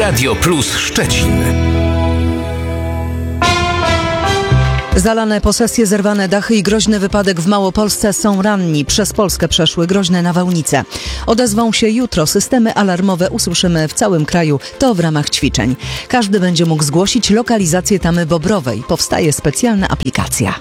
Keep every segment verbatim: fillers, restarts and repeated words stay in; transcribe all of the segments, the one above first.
Radio Plus Szczecin. Zalane posesje, zerwane dachy i groźny wypadek w Małopolsce. Są ranni. Przez Polskę przeszły groźne nawałnice. Odezwą się jutro. Systemy alarmowe usłyszymy w całym kraju. To w ramach ćwiczeń. Każdy będzie mógł zgłosić lokalizację tamy bobrowej. Powstaje specjalna aplikacja.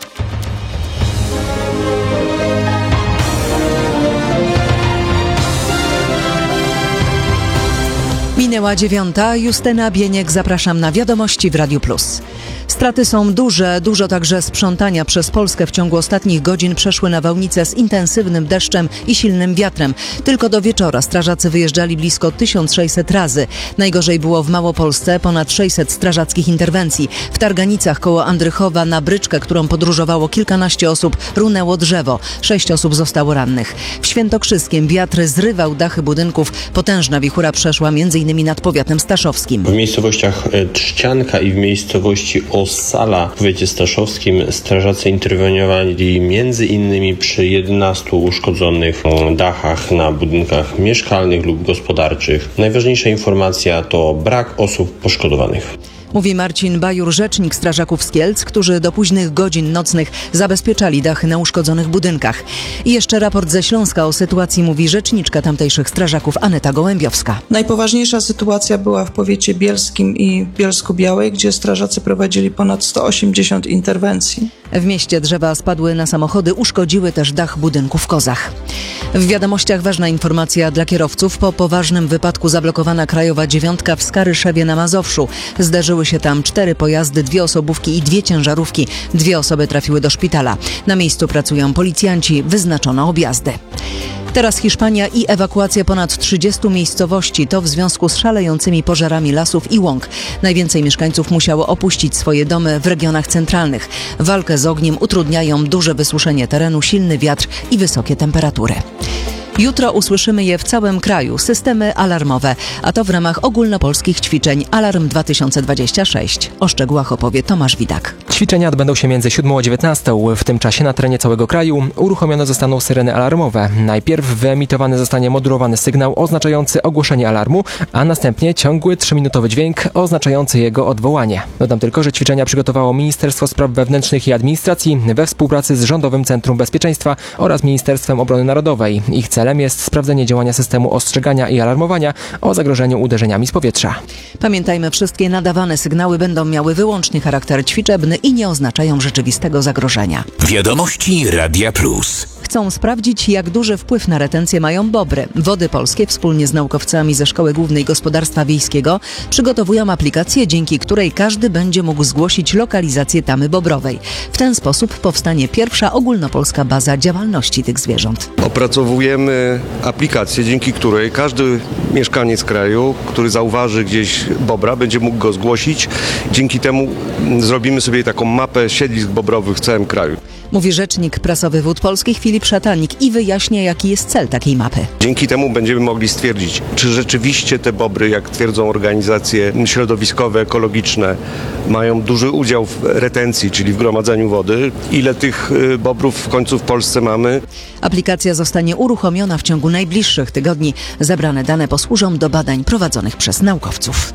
Minęła dziewiąta. Justyna Bieniek, zapraszam na wiadomości w Radiu Plus. Straty są duże, dużo także sprzątania. Przez Polskę w ciągu ostatnich godzin przeszły nawałnice z intensywnym deszczem i silnym wiatrem. Tylko do wieczora strażacy wyjeżdżali blisko tysiąc sześćset razy. Najgorzej było w Małopolsce, ponad sześćset strażackich interwencji. W Targanicach koło Andrychowa na bryczkę, którą podróżowało kilkanaście osób, runęło drzewo. Sześć osób zostało rannych. W Świętokrzyskiem wiatr zrywał dachy budynków. Potężna wichura przeszła m.in. nad powiatem staszowskim. W miejscowościach Trzcianka i w miejscowości Ossala w powiecie staszowskim strażacy interweniowali między innymi przy jedenastu uszkodzonych dachach na budynkach mieszkalnych lub gospodarczych. Najważniejsza informacja to brak osób poszkodowanych. Mówi Marcin Bajur, rzecznik strażaków z Kielc, którzy do późnych godzin nocnych zabezpieczali dachy na uszkodzonych budynkach. I jeszcze raport ze Śląska o sytuacji mówi rzeczniczka tamtejszych strażaków Aneta Gołębiowska. Najpoważniejsza sytuacja była w powiecie bielskim i Bielsku-Białej, gdzie strażacy prowadzili ponad sto osiemdziesiąt interwencji. W mieście drzewa spadły na samochody, uszkodziły też dach budynku w Kozach. W wiadomościach ważna informacja dla kierowców. Po poważnym wypadku zablokowana krajowa dziewiątka w Skaryszewie na Mazowszu. Zderzyły się tam cztery pojazdy, dwie osobówki i dwie ciężarówki. Dwie osoby trafiły do szpitala. Na miejscu pracują policjanci, wyznaczono objazdy. Teraz Hiszpania i ewakuacja ponad trzydziestu miejscowości. To w związku z szalejącymi pożarami lasów i łąk. Najwięcej mieszkańców musiało opuścić swoje domy w regionach centralnych. Walkę z ogniem utrudniają duże wysuszenie terenu, silny wiatr i wysokie temperatury. Jutro usłyszymy je w całym kraju. Systemy alarmowe, a to w ramach ogólnopolskich ćwiczeń Alarm dwa tysiące dwadzieścia sześć. O szczegółach opowie Tomasz Widak. Ćwiczenia odbędą się między siódmą a dziewiętnastą. W tym czasie na terenie całego kraju uruchomione zostaną syreny alarmowe. Najpierw wyemitowany zostanie modulowany sygnał oznaczający ogłoszenie alarmu, a następnie ciągły trzyminutowy dźwięk oznaczający jego odwołanie. Dodam tylko, że ćwiczenia przygotowało Ministerstwo Spraw Wewnętrznych i Administracji we współpracy z Rządowym Centrum Bezpieczeństwa oraz Ministerstwem Obrony Narodowej. Ich celem jest sprawdzenie działania systemu ostrzegania i alarmowania o zagrożeniu uderzeniami z powietrza. Pamiętajmy, wszystkie nadawane sygnały będą miały wyłącznie charakter ćwiczebny i nie oznaczają rzeczywistego zagrożenia. Wiadomości Radia Plus. Chcą sprawdzić, jak duży wpływ na retencję mają bobry. Wody Polskie wspólnie z naukowcami ze Szkoły Głównej Gospodarstwa Wiejskiego przygotowują aplikację, dzięki której każdy będzie mógł zgłosić lokalizację tamy bobrowej. W ten sposób powstanie pierwsza ogólnopolska baza działalności tych zwierząt. Opracowujemy aplikację, dzięki której każdy mieszkaniec kraju, który zauważy gdzieś bobra, będzie mógł go zgłosić. Dzięki temu zrobimy sobie taką mapę siedlisk bobrowych w całym kraju. Mówi rzecznik prasowy Wód Polskich Filip Szatanik i wyjaśnia, jaki jest cel takiej mapy. Dzięki temu będziemy mogli stwierdzić, czy rzeczywiście te bobry, jak twierdzą organizacje środowiskowe, ekologiczne, mają duży udział w retencji, czyli w gromadzeniu wody. Ile tych bobrów w końcu w Polsce mamy? Aplikacja zostanie uruchomiona w ciągu najbliższych tygodni. Zebrane dane posłużą do badań prowadzonych przez naukowców.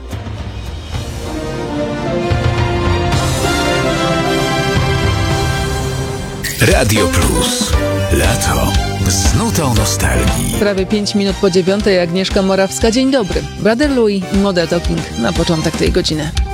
Radio Plus. Lato z nutą nostalgii. Prawie pięć minut po dziewiątej. Agnieszka Morawska. Dzień dobry. Brother Louis i Model Talking na początek tej godziny.